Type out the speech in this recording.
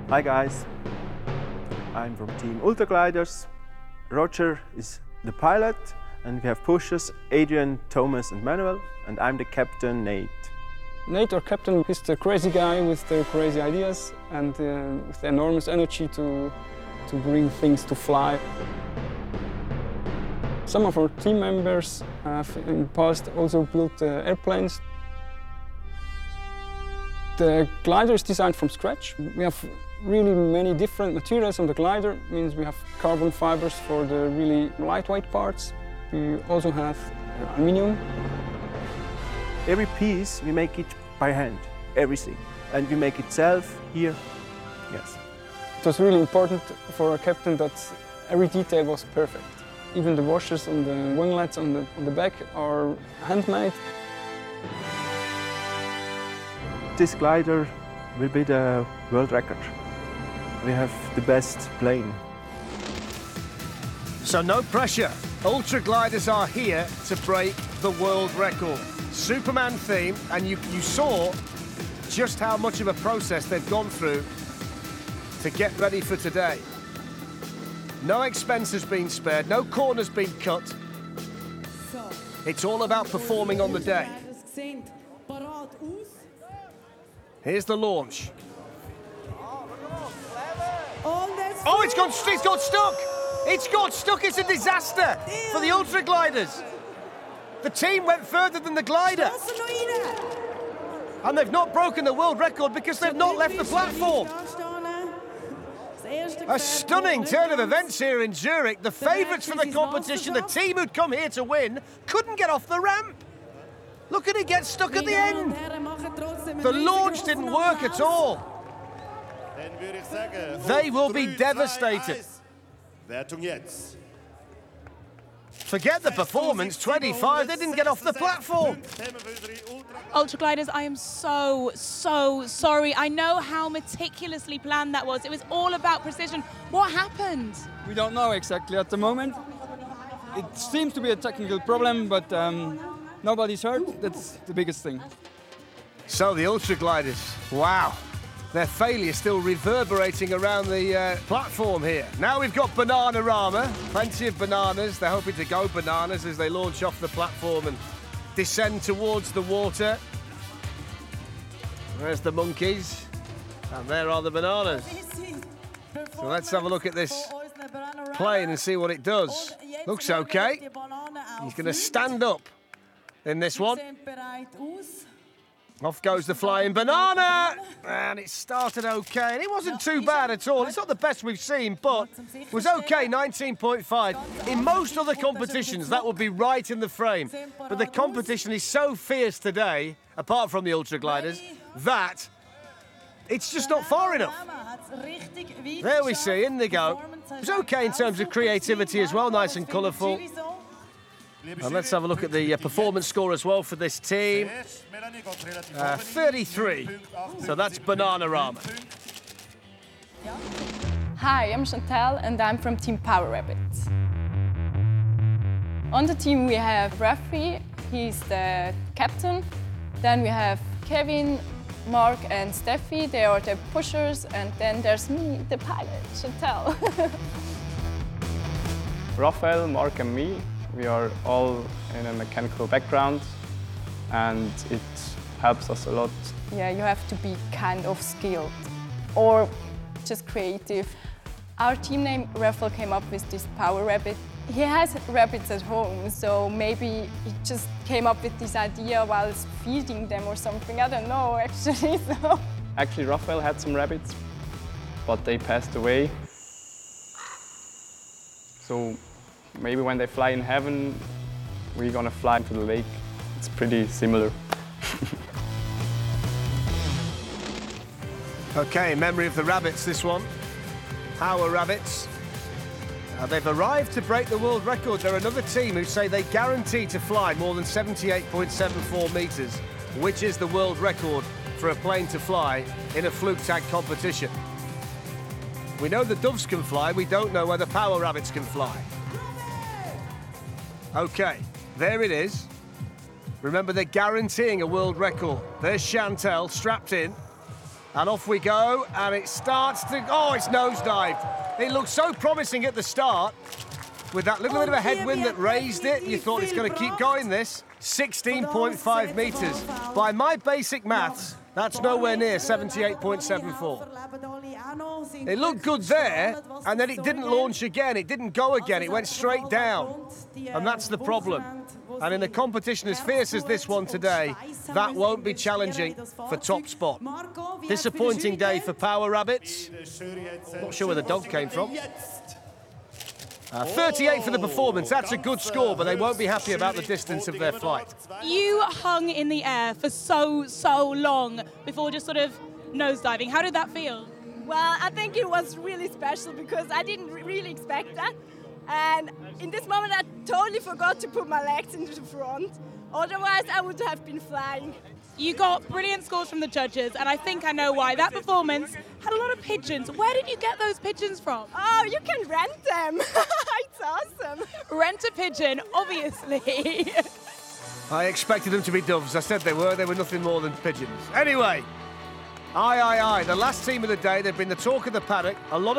Hi guys, I'm from Team Ultragliders. Roger is the pilot and we have pushers Adrian, Thomas and Manuel, and I'm the captain, Nate. Nate, our captain, is the crazy guy with the crazy ideas and with the enormous energy to bring things to fly. Some of our team members have in the past also built airplanes. The glider is designed from scratch. We have really many different materials on the glider. It means we have carbon fibers for the really lightweight parts. We also have aluminium. Every piece we make it by hand, everything. And we make it self here, yes. It was really important for our captain that every detail was perfect. Even the washers on the winglets on the back are handmade. This glider will be the world record. We have the best plane. So no pressure. Ultra gliders are here to break the world record. Superman theme, and you saw just how much of a process they've gone through to get ready for today. No expense has been spared, no corners been cut. It's all about performing on the day. Here's the launch. Oh, it's got stuck! It's got stuck, it's a disaster for the Ultra Gliders. The team went further than the glider. And they've not broken the world record because they've not left the platform. A stunning turn of events here in Zurich. The favourites for the competition, the team who'd come here to win, couldn't get off the ramp. Look at it get stuck at the end. The launch didn't work at all. They will be devastated. Forget the performance, 25, they didn't get off the platform. Ultra Gliders, I am so sorry. I know how meticulously planned that was. It was all about precision. What happened? We don't know exactly at the moment. It seems to be a technical problem, but nobody's hurt. That's the biggest thing. So the Ultra Gliders, wow. Their failure still reverberating around the platform here. Now we've got Bananarama, plenty of bananas. They're hoping to go bananas as they launch off the platform and descend towards the water. There's the monkeys, and there are the bananas. So let's have a look at this plane and see what it does. Looks okay. He's going to stand up in this one. Off goes the flying banana, and it started okay. And it wasn't too bad at all. It's not the best we've seen, but it was okay, 19.5. In most other competitions, that would be right in the frame. But the competition is so fierce today, apart from the Ultra Gliders, that it's just not far enough. There we see, in they go. It was okay in terms of creativity as well, nice and colourful. And let's have a look at the performance score as well for this team. 33. So that's Bananarama. Hi, I'm Chantal and I'm from Team Power Rabbits. On the team we have Rafi, he's the captain. Then we have Kevin, Mark and Steffi, they are the pushers. And then there's me, the pilot, Chantal. Raphael, Mark and me, we are all in a mechanical background and it helps us a lot. Yeah, you have to be kind of skilled or just creative. Our team name, Raphael came up with this Power Rabbit. He has rabbits at home, so maybe he just came up with this idea while feeding them or something. I don't know, actually. Actually, Raphael had some rabbits, but they passed away. So maybe when they fly in heaven, we're gonna fly into the lake. It's pretty similar. Okay, in memory of the rabbits, this one. Power Rabbits. They've arrived to break the world record. They're another team who say they guarantee to fly more than 78.74 metres, which is the world record for a plane to fly in a Flugtag competition. We know the Doves can fly, we don't know whether Power Rabbits can fly. Okay, there it is. Remember, they're guaranteeing a world record. There's Chantal strapped in. And off we go, and it starts to... Oh, it's nosedived. It looked so promising at the start. With that little bit of a headwind that raised it, you thought it's going to keep going, this. 16.5 metres. By my basic maths, that's nowhere near 78.74. It looked good there, and then it didn't launch again. It didn't go again. It went straight down. And that's the problem. And in a competition as fierce as this one today, that won't be challenging for top spot. Disappointing day for Power Rabbits. Not sure where the dog came from. 38 for the performance. That's a good score, but they won't be happy about the distance of their flight. You hung in the air for so long before just sort of nosediving. How did that feel? Well, I think it was really special because I didn't really expect that. And in this moment, I totally forgot to put my legs into the front. Otherwise, I would have been flying. You got brilliant scores from the judges, and I think I know why. That performance had a lot of pigeons. Where did you get those pigeons from? Oh, you can rent them. It's awesome. Rent a pigeon, obviously. I expected them to be doves. I said they were nothing more than pigeons. Anyway, aye, the last team of the day. They've been the talk of the paddock. A lot of